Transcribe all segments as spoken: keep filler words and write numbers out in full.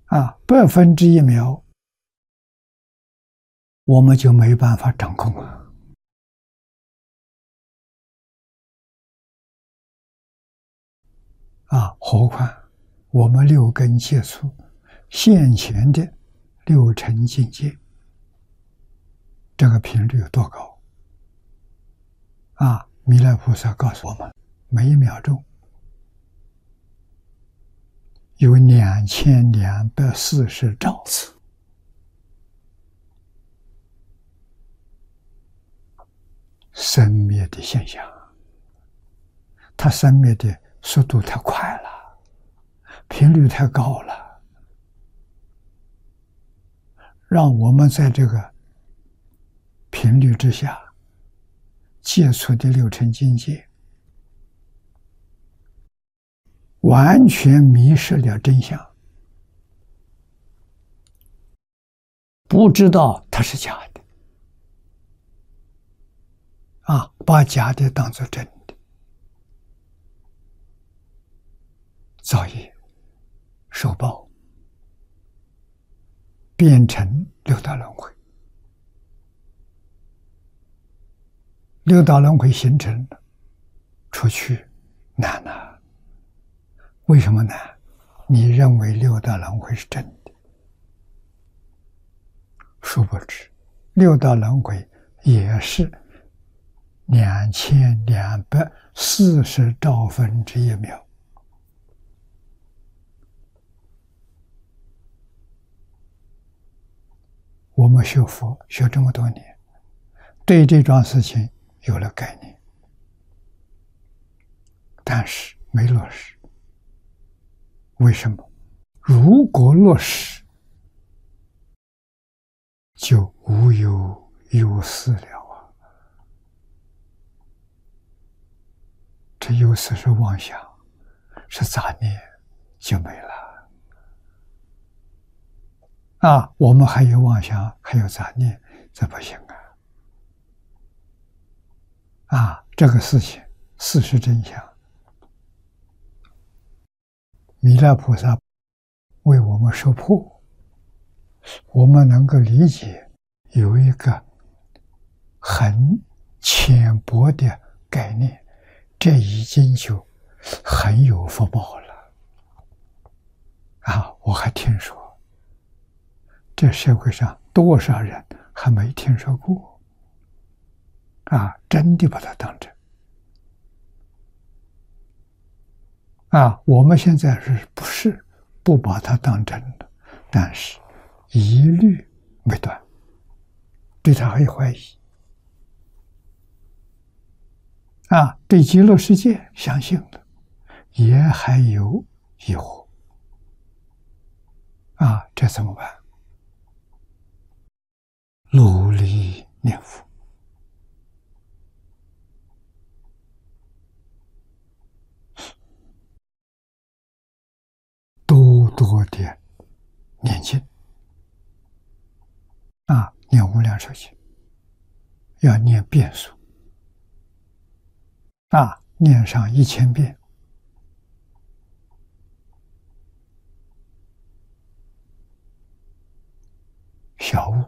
啊，百分之一秒，我们就没办法掌控啊。啊，何况我们六根接触现前的六尘境界，这个频率有多高？啊，弥勒菩萨告诉我们，每一秒钟有两千两百四十兆次。生灭的现象，它生灭的速度太快了，频率太高了，让我们在这个频率之下接触的六尘境界，完全迷失了真相，不知道它是假的，啊，把假的当作真的，造业受报，变成六道轮回。六道轮回形成了，出去难了。为什么难？你认为六道轮回是真的，殊不知六道轮回也是两千两百四十兆分之一秒。我们学佛学这么多年，对这桩事情有了概念，但是没落实。为什么？如果落实，就无有有思了啊！这有思是妄想，是杂念，就没了。啊，我们还有妄想，还有杂念，这不行啊！啊，这个事情，事实真相，弥勒菩萨为我们说破，我们能够理解，有一个很浅薄的概念，这已经就很有福报了。啊，我还听说，这社会上多少人还没听说过，啊，真的把它当真。啊，我们现在是不是不把它当真的？但是疑虑没断，对它还有怀疑。啊，对极乐世界相信了，也还有疑惑。啊，这怎么办？努力念佛。多多的念经，啊，念无量寿经，要念遍数，啊，念上一千遍，小悟，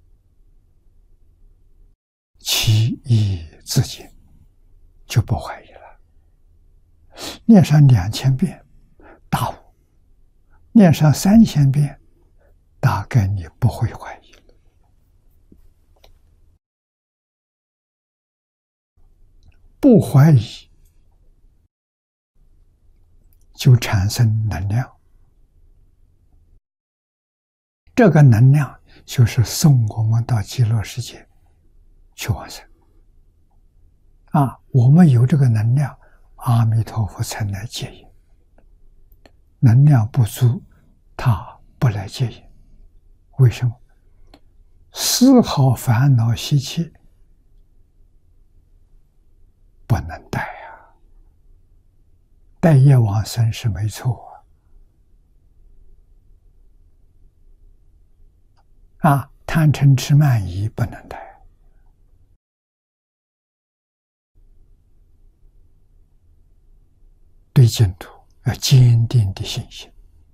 其意自见，就不怀疑了。念上两千遍，大悟。念上三千遍，大概你不会怀疑了。不怀疑，就产生能量。这个能量就是送我们到极乐世界去往生。啊，我们有这个能量，阿弥陀佛才来接引。能量不足，他不来接引。为什么？丝毫烦恼习气不能带啊！带业往生是没错啊！啊，贪嗔痴慢疑不能带。对净土要坚定的信心。